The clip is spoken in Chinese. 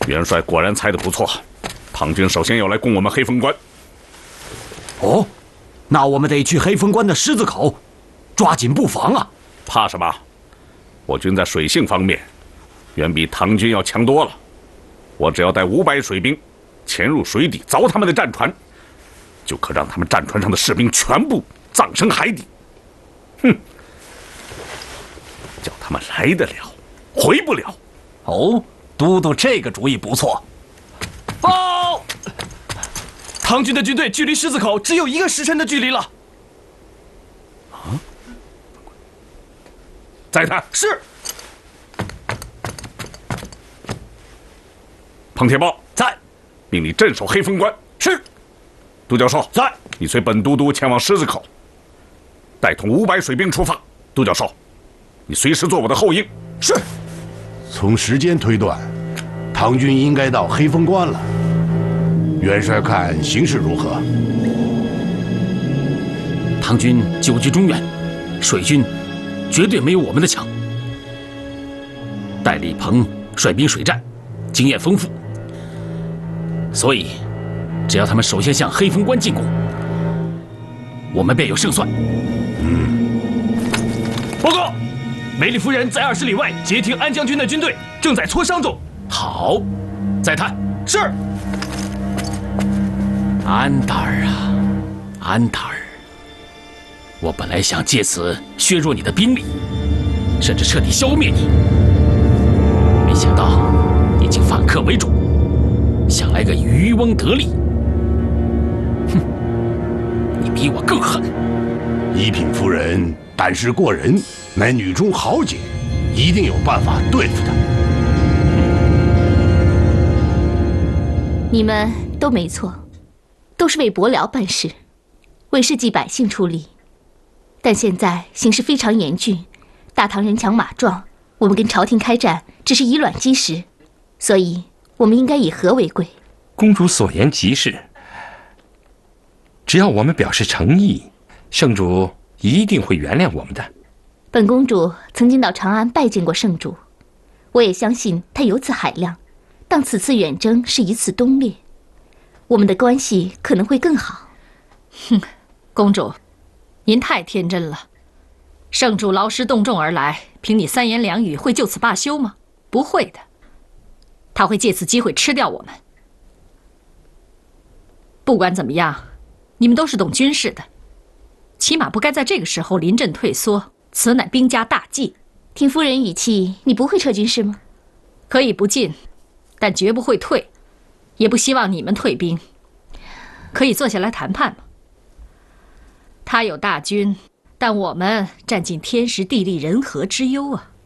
元帅果然猜得不错，唐军首先要来攻我们黑风关。 哦，那我们得去黑风关的狮子口，抓紧布防啊！ 怕什么？我军在水性方面远比唐军要强多了。我只要带500水兵潜入水底凿他们的战船，就可让他们战船上的士兵全部葬身海底。哼，叫他们来得了，回不了。 哦，都督这个主意不错。 报！唐军的军队距离狮子口只有1个时辰的距离了。 啊！载他。 是。 彭铁豹在， 命你镇守黑风关。 是。 杜教授在， 你随本都督前往狮子口，带同500水兵出发。杜教授，你随时做我的后应。 是。 从时间推断，唐军应该到黑风关了。元帅看形势如何？ 唐军久居中原，水军绝对没有我们的强。戴笠鹏率兵水战，经验丰富，所以只要他们首先向黑风关进攻，我们便有胜算。 报告，梅里夫人在20里外截停安将军的军队，正在磋商中。 好，再探。 是。 安达尔啊，安达尔，我本来想借此削弱你的兵力，甚至彻底消灭你，没想到你竟反客为主，想来个渔翁得利。哼，你比我更狠。 一品夫人胆识过人，乃女中豪杰，一定有办法对付她。 你们都没错，都是为伯辽办事，为社稷百姓出力。但现在形势非常严峻，大唐人强马壮，我们跟朝廷开战只是以卵击石，所以我们应该以和为贵。 公主所言极是，只要我们表示诚意，圣主一定会原谅我们的。 本公主曾经到长安拜见过圣主，我也相信他有此海量。当此次远征是一次东猎，我们的关系可能会更好。 哼，公主，您太天真了。圣主劳师动众而来，凭你3言2语会就此罢休吗？不会的，他会借此机会吃掉我们。不管怎么样，你们都是懂军事的，起码不该在这个时候临阵退缩，此乃兵家大忌。 听夫人语气，你不会撤军是吗？ 可以不进，但绝不会退，也不希望你们退兵。可以坐下来谈判吗？他有大军，但我们占尽天时地利人和之优啊。